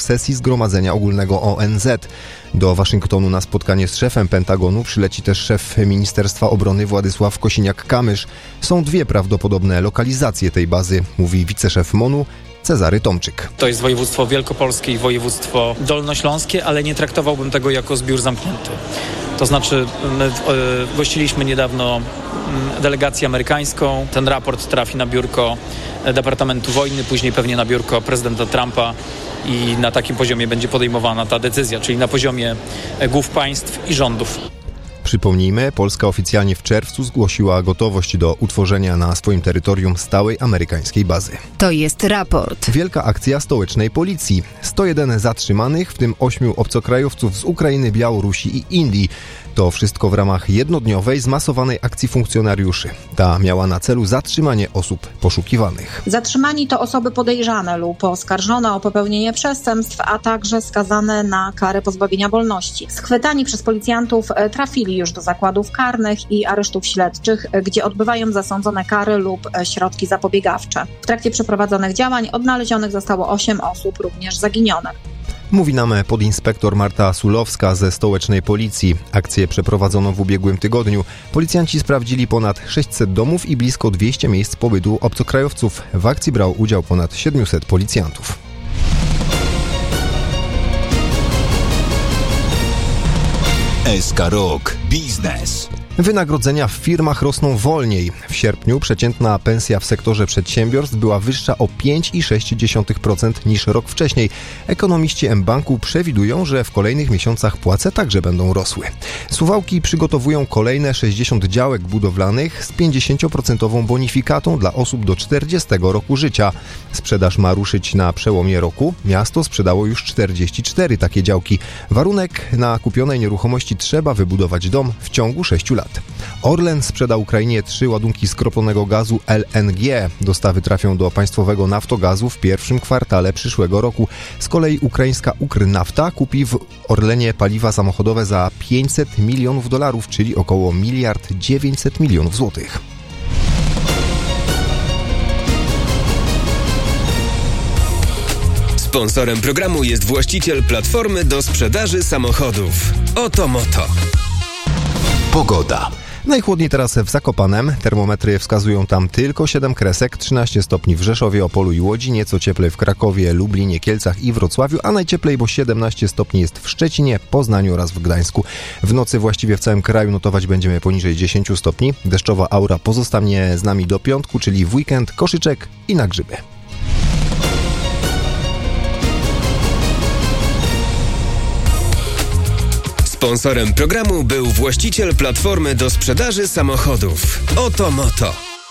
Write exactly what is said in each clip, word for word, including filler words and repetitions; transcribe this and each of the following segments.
sesji Zgromadzenia Ogólnego O N Z. Do Waszyngtonu na spotkanie z szefem Pentagonu przyleci też szef Ministerstwa Obrony Władysław Kosiniak-Kamysz. Są dwie prawdopodobne lokalizacje tej bazy, mówi wiceszef MONU Cezary Tomczyk. To jest województwo wielkopolskie i województwo dolnośląskie, ale nie traktowałbym tego jako zbiór zamknięty. To znaczy, my gościliśmy niedawno delegację amerykańską. Ten raport trafi na biurko Departamentu Wojny, później pewnie na biurko prezydenta Trumpa i na takim poziomie będzie podejmowana ta decyzja, czyli na poziomie głów państw i rządów. Przypomnijmy, Polska oficjalnie w czerwcu zgłosiła gotowość do utworzenia na swoim terytorium stałej amerykańskiej bazy. To jest raport. Wielka akcja stołecznej policji. sto jeden zatrzymanych, w tym ośmiu obcokrajowców z Ukrainy, Białorusi i Indii. To wszystko w ramach jednodniowej, zmasowanej akcji funkcjonariuszy. Ta miała na celu zatrzymanie osób poszukiwanych. Zatrzymani to osoby podejrzane lub oskarżone o popełnienie przestępstw, a także skazane na karę pozbawienia wolności. Schwytani przez policjantów trafili już do zakładów karnych i aresztów śledczych, gdzie odbywają zasądzone kary lub środki zapobiegawcze. W trakcie przeprowadzonych działań odnalezionych zostało osiem osób, również zaginionych. Mówi nam podinspektor Marta Sulowska ze stołecznej policji. Akcję przeprowadzono w ubiegłym tygodniu. Policjanci sprawdzili ponad sześćset domów i blisko dwieście miejsc pobytu obcokrajowców. W akcji brał udział ponad siedmiuset policjantów. S K Rok Biznes. Wynagrodzenia w firmach rosną wolniej. W sierpniu przeciętna pensja w sektorze przedsiębiorstw była wyższa o pięć przecinek sześć procent niż rok wcześniej. Ekonomiści mBanku przewidują, że w kolejnych miesiącach płace także będą rosły. Suwałki przygotowują kolejne sześćdziesiąt działek budowlanych z pięćdziesięcioprocentową bonifikatą dla osób do czterdziestego roku życia. Sprzedaż ma ruszyć na przełomie roku. Miasto sprzedało już czterdzieści cztery takie działki. Warunek: na kupionej nieruchomości trzeba wybudować dom w ciągu sześciu lat. Orlen sprzeda Ukrainie trzy ładunki skroplonego gazu L N G. Dostawy trafią do państwowego Naftogazu w pierwszym kwartale przyszłego roku. Z kolei ukraińska Ukrnafta kupi w Orlenie paliwa samochodowe za pięćset milionów dolarów, czyli około miliard dziewięćset milionów złotych. Sponsorem programu jest właściciel platformy do sprzedaży samochodów Oto Moto. Pogoda. Najchłodniej teraz w Zakopanem. Termometry wskazują tam tylko siedem kresek, trzynaście stopni w Rzeszowie, Opolu i Łodzi, nieco cieplej w Krakowie, Lublinie, Kielcach i Wrocławiu, a najcieplej, bo siedemnaście stopni jest w Szczecinie, Poznaniu oraz w Gdańsku. W nocy właściwie w całym kraju notować będziemy poniżej dziesięć stopni. Deszczowa aura pozostanie z nami do piątku, czyli w weekend, koszyczek i na grzyby. Sponsorem programu był właściciel platformy do sprzedaży samochodów Oto Moto.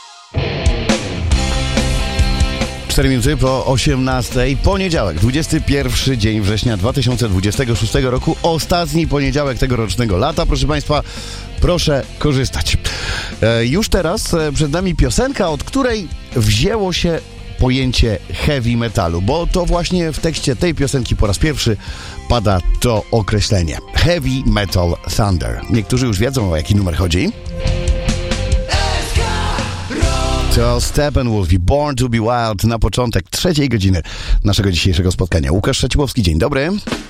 cztery minuty po osiemnastej, poniedziałek, dwudziesty pierwszy dzień września dwa tysiące dwudziestego szóstego roku, ostatni poniedziałek tegorocznego lata, proszę Państwa, proszę korzystać. E, już teraz e, przed nami piosenka, od której wzięło się pojęcie heavy metalu, bo to właśnie w tekście tej piosenki po raz pierwszy pada to określenie. Heavy Metal Thunder. Niektórzy już wiedzą, o jaki numer chodzi. To Steppenwolf i Born to be Wild na początek trzeciej godziny naszego dzisiejszego spotkania. Łukasz Szacibowski, dzień dobry.